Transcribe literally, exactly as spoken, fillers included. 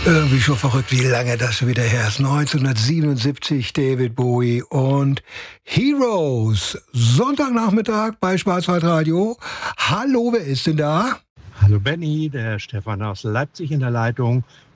Irgendwie schon verrückt, wie lange das schon wieder her ist. neunzehnhundertsiebenundsiebzig, David Bowie und Heroes. Sonntagnachmittag bei Schwarzwaldradio. Hallo, wer ist denn da? Hallo Benny, der Stefan aus Leipzig in der Leitung.